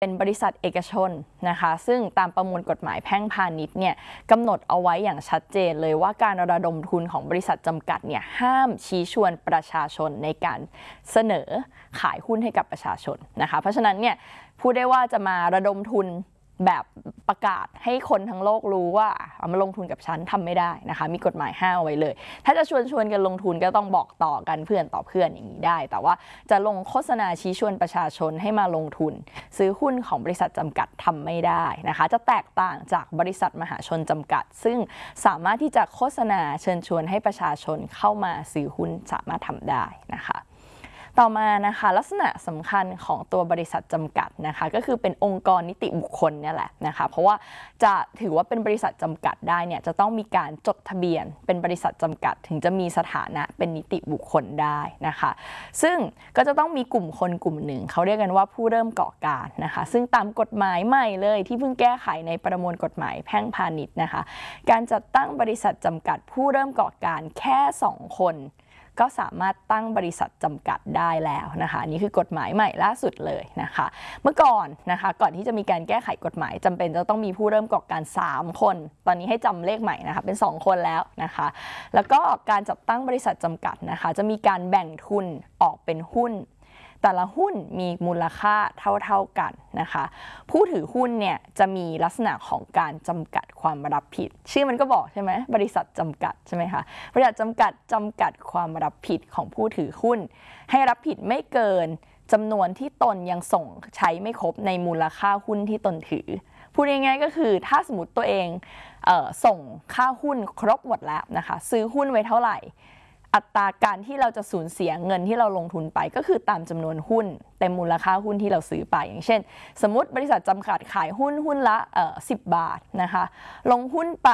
เป็นบริษัทเอกชนนะคะซึ่งตามประมวลกฎหมายแพ่งพาณิชย์เนี่ยกำหนดเอาไว้อย่างชัดเจนเลยว่าการระดมทุนของบริษัทจำกัดเนี่ยห้ามชี้ชวนประชาชนในการเสนอขายหุ้นให้กับประชาชนนะคะเพราะฉะนั้นเนี่ยพูดได้ว่าจะมาระดมทุนแบบประกาศให้คนทั้งโลกรู้ว่าเอามาลงทุนกับฉันทำไม่ได้นะคะมีกฎหมายห้ามเอาไว้เลยถ้าจะชวนกันลงทุนก็ต้องบอกต่อกันเพื่อนต่อเพื่อนอย่างนี้ได้แต่ว่าจะลงโฆษณาชี้ชวนประชาชนให้มาลงทุนซื้อหุ้นของบริษัทจำกัดทำไม่ได้นะคะจะแตกต่างจากบริษัทมหาชนจำกัดซึ่งสามารถที่จะโฆษณาเชิญชวนให้ประชาชนเข้ามาซื้อหุ้นสามารถทำได้นะคะต่อมานะคะลักษณะสำคัญของตัวบริษัทจำกัดนะคะก็คือเป็นองค์กรนิติบุคคลเนี่ยแหละนะคะเพราะว่าจะถือว่าเป็นบริษัทจำกัดได้เนี่ยจะต้องมีการจดทะเบียนเป็นบริษัทจำกัดถึงจะมีสถานะเป็นนิติบุคคลได้นะคะซึ่งก็จะต้องมีกลุ่มคนกลุ่มหนึ่งเขาเรียกกันว่าผู้เริ่มก่อการนะคะซึ่งตามกฎหมายใหม่เลยที่เพิ่งแก้ไขในประมวลกฎหมายแพ่งพาณิชย์นะคะการจัดตั้งบริษัทจำกัดผู้เริ่มก่อการแค่2 คนก็สามารถตั้งบริษัทจำกัดได้แล้วนะคะนี่คือกฎหมายใหม่ล่าสุดเลยนะคะเมื่อก่อนนะคะก่อนที่จะมีการแก้ไขกฎหมายจำเป็นจะต้องมีผู้เริ่มก่อการ3 คนตอนนี้ให้จำเลขใหม่นะคะเป็น2 คนแล้วนะคะแล้วก็การจัดตั้งบริษัทจำกัดนะคะจะมีการแบ่งทุนออกเป็นหุ้นแต่ละหุ้นมีมูลค่าเท่ากันนะคะผู้ถือหุ้นเนี่ยจะมีลักษณะของการจำกัดความรับผิดชื่อมันก็บอกใช่ไหมบริษัทจำกัดใช่ไหมคะบริษัทจำกัดความรับผิดของผู้ถือหุ้นให้รับผิดไม่เกินจำนวนที่ตนยังส่งใช้ไม่ครบในมูลค่าหุ้นที่ตนถือพูดง่ายๆก็คือถ้าสมมติตัวเองส่งค่าหุ้นครบหมดแล้วนะคะซื้อหุ้นไว้เท่าไหร่อัตราการที่เราจะสูญเสียเงินที่เราลงทุนไปก็คือตามจำนวนหุ้นเต็มมูลค่าหุ้นที่เราซื้อไปอย่างเช่นสมมติบริษัทจำกัดขายหุ้นละ10 บาทนะคะลงหุ้นไป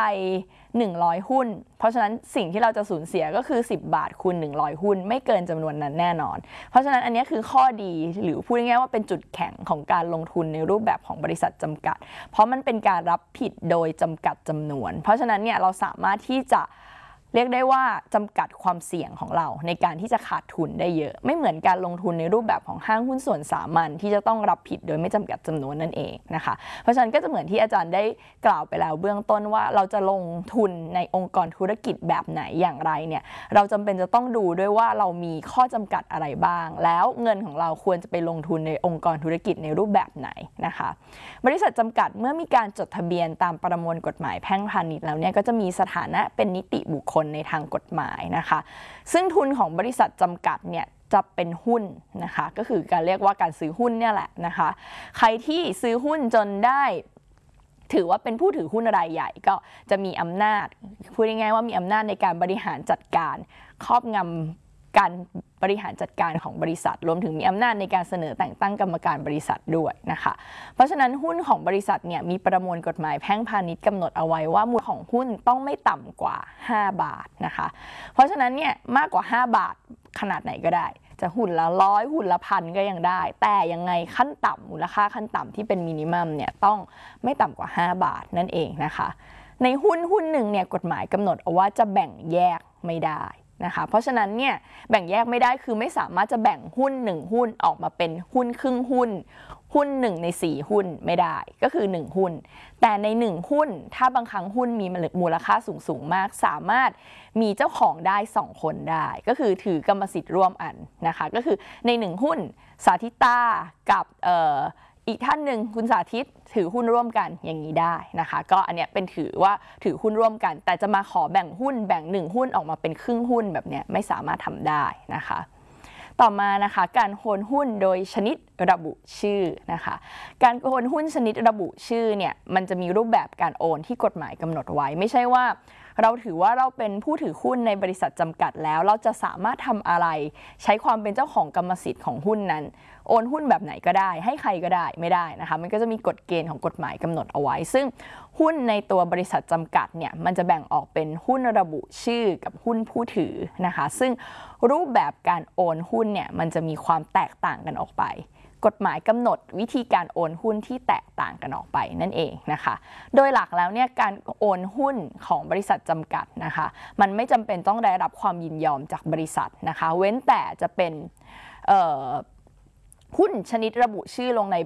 100 หุ้นเพราะฉะนั้นสิ่งที่เราจะสูญเสียก็คือ10 บาทคูณ100 หุ้นไม่เกินจำนวนนั้นแน่นอนเพราะฉะนั้นอันนี้คือข้อดีหรือพูดง่ายๆว่าเป็นจุดแข็งของการลงทุนในรูปแบบของบริษัทจำกัดเพราะมันเป็นการรับผิดโดยจำกัดจำนวนเพราะฉะนั้นเนี่ยเราสามารถที่จะเรียกได้ว่าจำกัดความเสี่ยงของเราในการที่จะขาดทุนได้เยอะไม่เหมือนการลงทุนในรูปแบบของห้างหุ้นส่วนสามัญที่จะต้องรับผิดโดยไม่จำกัดจำนวนนั่นเองนะคะเพราะฉะนั้นก็จะเหมือนที่อาจารย์ได้กล่าวไปแล้วเบื้องต้นว่าเราจะลงทุนในองค์กรธุรกิจแบบไหนอย่างไรเนี่ยเราจำเป็นจะต้องดูด้วยว่าเรามีข้อจำกัดอะไรบ้างแล้วเงินของเราควรจะไปลงทุนในองค์กรธุรกิจในรูปแบบไหนนะคะบริษัทจำกัดเมื่อมีการจดทะเบียนตามประมวลกฎหมายแพ่งพาณิชย์แล้วเนี่ยก็จะมีสถานะเป็นนิติบุคคลในทางกฎหมายนะคะซึ่งทุนของบริษัทจำกัดเนี่ยจะเป็นหุ้นนะคะก็คือการเรียกว่าการซื้อหุ้นเนี่ยแหละนะคะใครที่ซื้อหุ้นจนได้ถือว่าเป็นผู้ถือหุ้นรายใหญ่ก็จะมีอำนาจพูดง่ายๆว่ามีอำนาจในการบริหารจัดการครอบงำการบริหารจัดการของบริษัทรวมถึงมีอำนาจในการเสนอแต่งตั้งกรรมการบริษัทด้วยนะคะเพราะฉะนั้นหุ้นของบริษัทเนี่ยมีประมวลกฎหมายแพ่งพาณิชย์กำหนดเอาไว้ว่ามูลของหุ้นต้องไม่ต่ำกว่า5 บาทนะคะเพราะฉะนั้นเนี่ยมากกว่า5 บาทขนาดไหนก็ได้จะหุ้นละ100หุ้นละ1,000ก็ยังได้แต่ยังไงขั้นต่ำมูลค่าขั้นต่ำที่เป็นมินิมัมเนี่ยต้องไม่ต่ำกว่า5 บาทนั่นเองนะคะในหุ้นหนึ่งเนี่ยกฎหมายกำหนดเอาว่าจะแบ่งแยกไม่ได้นะคะเพราะฉะนั้นเนี่ยแบ่งแยกไม่ได้คือไม่สามารถจะแบ่งหุ้น1 หุ้นออกมาเป็นหุ้นครึ่งหุ้น1 ใน 4 หุ้นไม่ได้ก็คือ1 หุ้นแต่ใน1 หุ้นถ้าบางครั้งหุ้นมีมูลค่าสูงมากสามารถมีเจ้าของได้2 คนได้ก็คือถือกรรมสิทธิ์ร่วมอันนะคะก็คือใน1 หุ้นสาธิตากับอีกท่านหนึ่งคุณสาธิตถือหุ้นร่วมกันอย่างนี้ได้นะคะก็อันเนี้ยเป็นถือว่าถือหุ้นร่วมกันแต่จะมาขอแบ่งหุ้นแบ่ง1 หุ้นออกมาเป็นครึ่งหุ้นแบบเนี้ยไม่สามารถทำได้นะคะต่อมานะคะการโอนหุ้นโดยชนิดระบุชื่อนะคะการโอนหุ้นชนิดระบุชื่อเนี่ยมันจะมีรูปแบบการโอนที่กฎหมายกำหนดไว้ไม่ใช่ว่าเราถือว่าเราเป็นผู้ถือหุ้นในบริษัทจำกัดแล้วเราจะสามารถทำอะไรใช้ความเป็นเจ้าของกรรมสิทธิ์ของหุ้นนั้นโอนหุ้นแบบไหนก็ได้ให้ใครก็ได้ไม่ได้นะคะมันก็จะมีกฎเกณฑ์ของกฎหมายกำหนดเอาไว้ซึ่งหุ้นในตัวบริษัทจำกัดเนี่ยมันจะแบ่งออกเป็นหุ้นระบุชื่อกับหุ้นผู้ถือนะคะซึ่งรูปแบบการโอนหุ้นเนี่ยมันจะมีความแตกต่างกันออกไปกฎหมายกำหนดวิธีการโอนหุ้นที่แตกต่างกันออกไปนั่นเองนะคะโดยหลักแล้วเนี่ยการโอนหุ้นของบริษัทจำกัดนะคะมันไม่จำเป็นต้องได้รับความยินยอมจากบริษัทนะคะเว้นแต่จะเป็นหุ้นชนิดระบุชื่อลงใน